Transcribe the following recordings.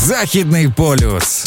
Західний полюс.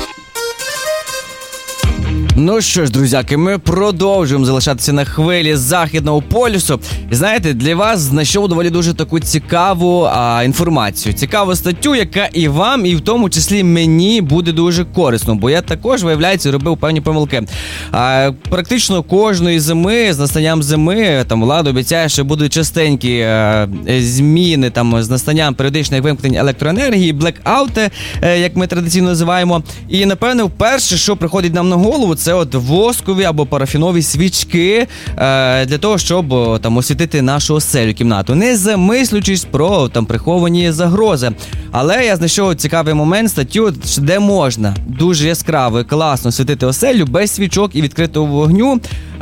Ну що ж, друзяки, ми продовжуємо залишатися на хвилі Західного полюсу. І знаєте, для вас знайшов доволі дуже таку цікаву інформацію. Цікаву статтю, яка і вам, і в тому числі мені буде дуже корисно. Бо я також, виявляється, робив певні помилки. Практично кожної зими, з настанням зими, там влада обіцяє, що будуть частенькі зміни там, з настанням періодичних вимкнень електроенергії, блекаути, як ми традиційно називаємо. І, напевне, вперше, що приходить нам на голову, це от воскові або парафінові свічки для того, щоб там освітити нашу оселю, кімнату, не замислюючись про там приховані загрози. Але я знайшов цікавий момент, статтю, де можна дуже яскраво і класно освітити оселю без свічок і відкритого вогню.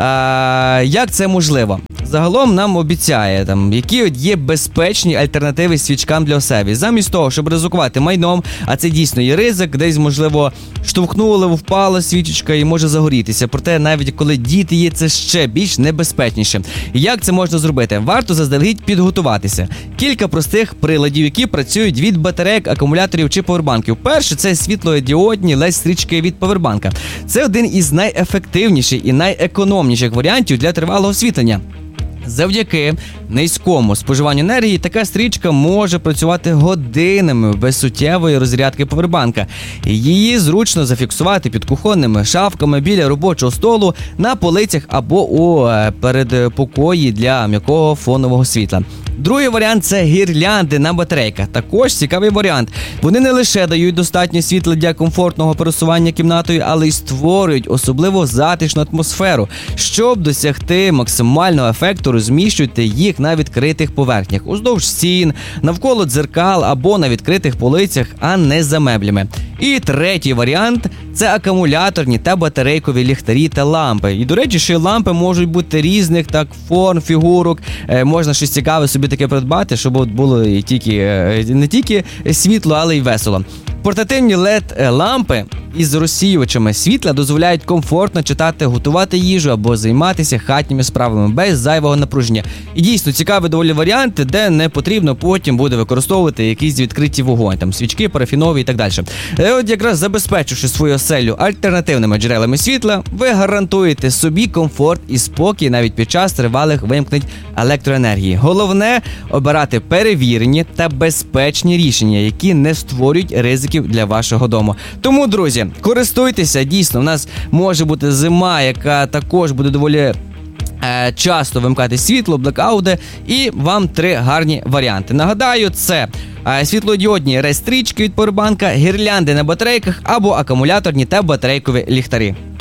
Як це можливо? Загалом нам обіцяє, які є безпечні альтернативи свічкам для оселі. Замість того, щоб ризикувати майном, а це дійсно є ризик, десь, можливо, штовхнули, впала свічечка і може загорітися. Проте навіть коли діти є, це ще більш небезпечніше. Як це можна зробити? Варто заздалегідь підготуватися. Кілька простих приладів, які працюють від батарейок, акумуляторів чи повербанків. Перше – це світлодіодні LED-стрічки від повербанка. Це один із найефективніших і найекономніших варіантів для тривалого освітлення. Завдяки низькому споживанню енергії така стрічка може працювати годинами без суттєвої розрядки повербанка. Її зручно зафіксувати під кухонними шафками, біля робочого столу, на полицях або у передпокої для м'якого фонового світла. Другий варіант – це гірлянди на батарейках. Також цікавий варіант. Вони не лише дають достатньо світла для комфортного пересування кімнатою, але й створюють особливо затишну атмосферу. Щоб досягти максимального ефекту, розміщуйте їх на відкритих поверхнях, уздовж стін, навколо дзеркал або на відкритих полицях, а не за меблями. І третій варіант – це акумуляторні та батарейкові ліхтарі та лампи. І, до речі, ще лампи можуть бути різних форм, фігурок. Можна щось цікаве собі таке придбати, щоб було не тільки світло, але й весело. Портативні LED-лампи із розсіювачами світла дозволяють комфортно читати, готувати їжу або займатися хатніми справами без зайвого напруження. І дійсно цікаві доволі варіанти, де не потрібно потім буде використовувати якісь відкриті вогонь, свічки, парафінові і так далі. От якраз забезпечивши свою оселю альтернативними джерелами світла, ви гарантуєте собі комфорт і спокій навіть під час тривалих вимкнень електроенергії. Головне – обирати перевірені та безпечні рішення, які не створюють ризиків для вашого дому. Тому, друзі, користуйтеся, дійсно, в нас може бути зима, яка також буде доволі часто вимкати світло, блекаути, і вам 3 гарні варіанти. Нагадаю, це світлодіодні LED-стрічки від повербанка, гірлянди на батарейках або акумуляторні та батарейкові ліхтарі.